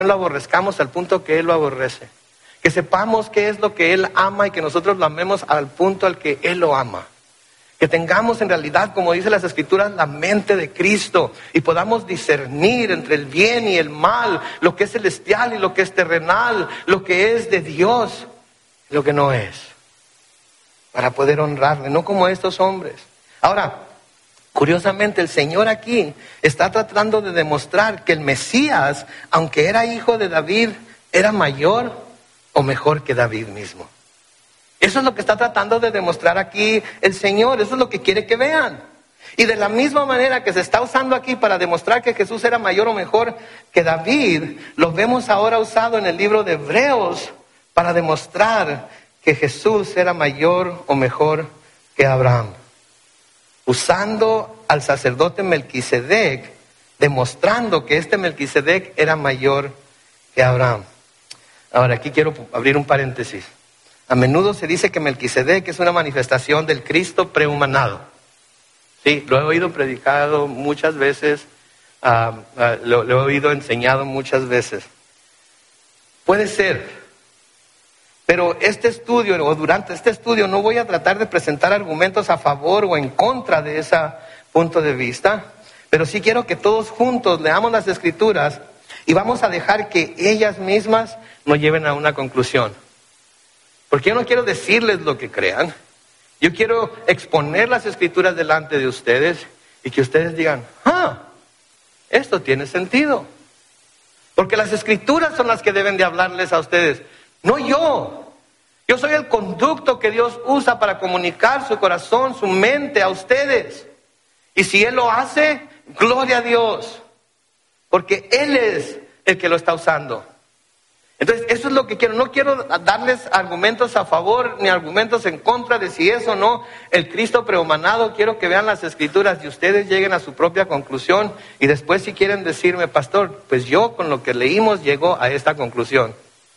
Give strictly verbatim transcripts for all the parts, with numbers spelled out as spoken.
lo aborrezcamos al punto que Él lo aborrece. Que sepamos qué es lo que Él ama y que nosotros lo amemos al punto al que Él lo ama. Que tengamos en realidad, como dice las Escrituras, la mente de Cristo y podamos discernir entre el bien y el mal, lo que es celestial y lo que es terrenal, lo que es de Dios y lo que no es, para poder honrarle, no como estos hombres. Ahora, curiosamente, el Señor aquí está tratando de demostrar que el Mesías, aunque era hijo de David, era mayor o mejor que David mismo. Eso es lo que está tratando de demostrar aquí el Señor, eso es lo que quiere que vean. Y de la misma manera que se está usando aquí para demostrar que Jesús era mayor o mejor que David, lo vemos ahora usado en el libro de Hebreos para demostrar que Jesús era mayor o mejor que Abraham. Usando al sacerdote Melquisedec, demostrando que este Melquisedec era mayor que Abraham. Ahora, aquí quiero abrir un paréntesis. A menudo se dice que Melquisedec es una manifestación del Cristo prehumanado. Sí, lo he oído predicado muchas veces, uh, uh, lo, lo he oído enseñado muchas veces. Puede ser, pero este estudio, o durante este estudio, no voy a tratar de presentar argumentos a favor o en contra de ese punto de vista, pero sí quiero que todos juntos leamos las Escrituras y vamos a dejar que ellas mismas nos lleven a una conclusión. Porque yo no quiero decirles lo que crean. Yo quiero exponer las Escrituras delante de ustedes y que ustedes digan, ah, esto tiene sentido. Porque las Escrituras son las que deben de hablarles a ustedes, no yo. Yo soy el conducto que Dios usa para comunicar su corazón, su mente a ustedes. Y si Él lo hace, gloria a Dios. Porque Él es el que lo está usando. Entonces, eso es lo que quiero. No quiero darles argumentos a favor ni argumentos en contra de si es o no el Cristo prehumanado. Quiero que vean las Escrituras y ustedes lleguen a su propia conclusión. Y después, si quieren decirme, pastor, pues yo con lo que leímos llego a esta conclusión.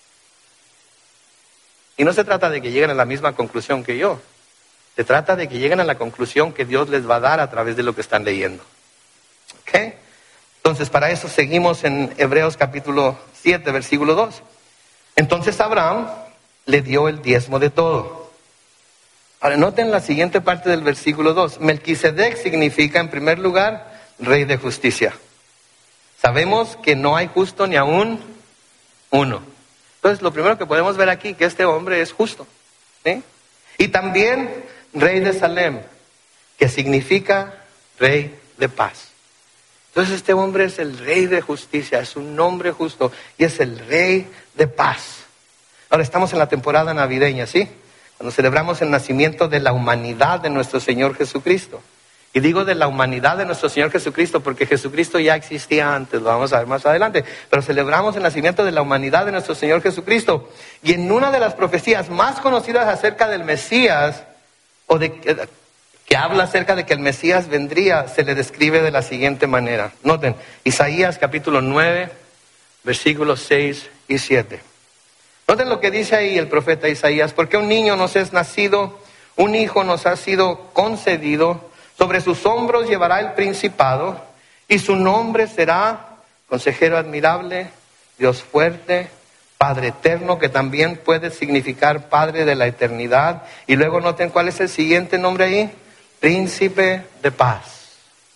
Y no se trata de que lleguen a la misma conclusión que yo. Se trata de que lleguen a la conclusión que Dios les va a dar a través de lo que están leyendo. ¿Ok? Entonces, para eso seguimos en Hebreos capítulo siete, versículo dos. Entonces Abraham le dio el diezmo de todo. Ahora noten la siguiente parte del versículo dos. Melquisedec significa, en primer lugar, rey de justicia. Sabemos que no hay justo ni aún uno. Entonces lo primero que podemos ver aquí, que este hombre es justo, ¿sí? Y también rey de Salem, que significa rey de paz. Entonces este hombre es el rey de justicia, es un hombre justo y es el rey de paz. Ahora estamos en la temporada navideña, ¿sí? Cuando celebramos el nacimiento de la humanidad de nuestro Señor Jesucristo. Y digo de la humanidad de nuestro Señor Jesucristo porque Jesucristo ya existía antes, lo vamos a ver más adelante. Pero celebramos el nacimiento de la humanidad de nuestro Señor Jesucristo. Y en una de las profecías más conocidas acerca del Mesías, o de que habla acerca de que el Mesías vendría, se le describe de la siguiente manera. Noten, Isaías capítulo nueve, versículos seis y siete. Noten lo que dice ahí el profeta Isaías. Porque un niño nos es nacido, un hijo nos ha sido concedido, sobre sus hombros llevará el principado, y su nombre será Consejero admirable, Dios fuerte, Padre eterno, que también puede significar Padre de la eternidad. Y luego noten cuál es el siguiente nombre ahí. Príncipe de paz.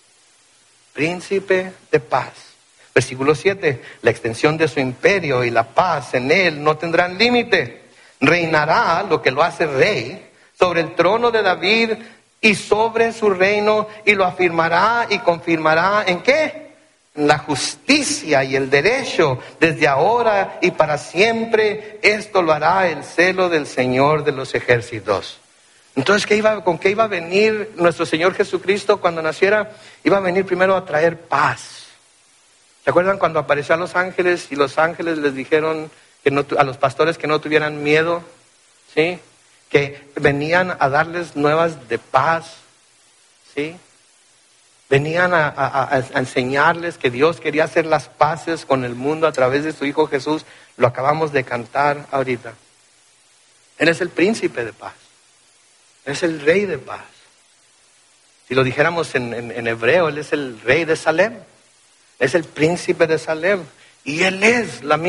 Príncipe de paz. Versículo siete. La extensión de su imperio y la paz en él no tendrán límite. Reinará, lo que lo hace rey, sobre el trono de David y sobre su reino, y lo afirmará y confirmará ¿en qué? La justicia y el derecho desde ahora y para siempre. Esto lo hará el celo del Señor de los ejércitos. Entonces, ¿qué iba, ¿con qué iba a venir nuestro Señor Jesucristo cuando naciera? Iba a venir primero a traer paz. ¿Se acuerdan cuando apareció a los ángeles y los ángeles les dijeron que no, a los pastores que no tuvieran miedo? ¿Sí? Que venían a darles nuevas de paz. ¿Sí? Venían a, a, a enseñarles que Dios quería hacer las paces con el mundo a través de su Hijo Jesús. Lo acabamos de cantar ahorita. Él es el príncipe de paz. Es el rey de paz. Si lo dijéramos en, en, en hebreo, Él es el rey de Salem. Es el príncipe de Salem. Y Él es la misma